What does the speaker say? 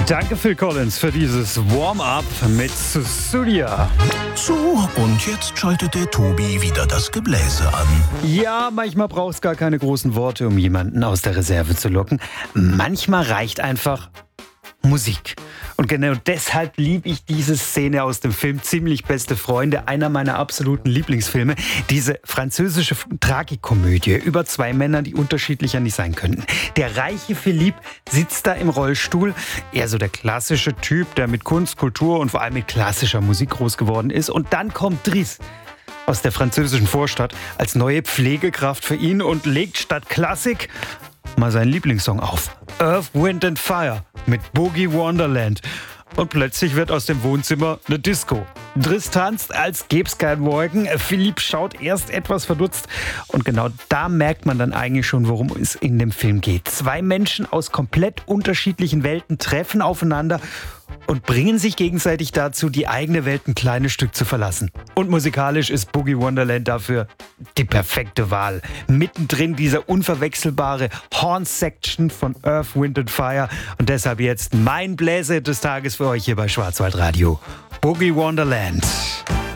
Danke Phil Collins für dieses Warm-up mit Sussudia. So, und jetzt schaltet der Tobi wieder das Gebläse an. Ja, manchmal braucht es gar keine großen Worte, um jemanden aus der Reserve zu locken. Manchmal reicht einfach Musik. Und genau deshalb liebe ich diese Szene aus dem Film Ziemlich beste Freunde, einer meiner absoluten Lieblingsfilme. Diese französische Tragikomödie über zwei Männer, die unterschiedlicher nicht sein könnten. Der reiche Philippe sitzt da im Rollstuhl, eher so der klassische Typ, der mit Kunst, Kultur und vor allem mit klassischer Musik groß geworden ist. Und dann kommt Driss aus der französischen Vorstadt als neue Pflegekraft für ihn und legt statt Klassik mal seinen Lieblingssong auf. Earth, Wind and Fire mit Boogie Wonderland. Und plötzlich wird aus dem Wohnzimmer eine Disco. Driss tanzt, als gäb's kein Morgen. Philippe schaut erst etwas verdutzt. Und genau da merkt man dann eigentlich schon, worum es in dem Film geht. Zwei Menschen aus komplett unterschiedlichen Welten treffen aufeinander und bringen sich gegenseitig dazu, die eigene Welt ein kleines Stück zu verlassen. Und musikalisch ist Boogie Wonderland dafür die perfekte Wahl. Mittendrin diese unverwechselbare Horn-Section von Earth, Wind and Fire. Und deshalb jetzt mein Bläser des Tages für euch hier bei Schwarzwaldradio. Boogie Wonderland.